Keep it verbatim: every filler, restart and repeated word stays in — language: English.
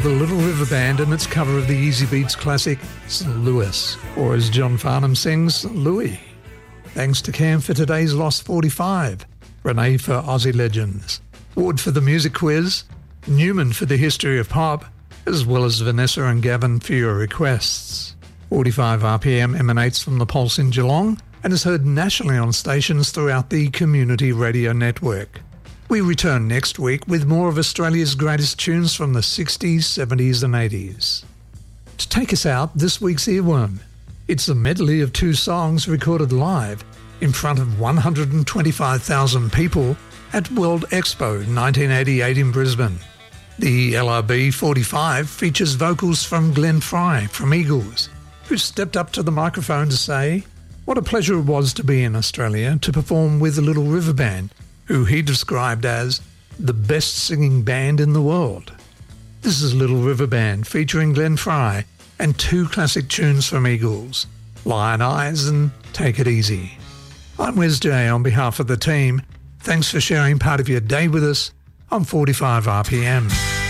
The Little River Band and its cover of the Easy Beats classic Saint Louis, or as John Farnham sings, Louis. Thanks to Cam for today's Lost forty-five, Renee for Aussie Legends, Ward for the music quiz, Newman for the history of pop, as well as Vanessa and Gavin for your requests. forty-five R P M emanates from the Pulse in Geelong and is heard nationally on stations throughout the Community Radio Network. We return next week with more of Australia's greatest tunes from the sixties, seventies and eighties. To take us out, this week's earworm. It's a medley of two songs recorded live in front of one hundred twenty-five thousand people at World Expo nineteen eighty-eight in Brisbane. The L R B forty-five features vocals from Glenn Fry from Eagles, who stepped up to the microphone to say what a pleasure it was to be in Australia to perform with the Little River Band, who he described as the best singing band in the world. This is Little River Band featuring Glenn Fry and two classic tunes from Eagles, Lion Eyes and Take It Easy. I'm Wes J on behalf of the team. Thanks for sharing part of your day with us on forty-five R P M.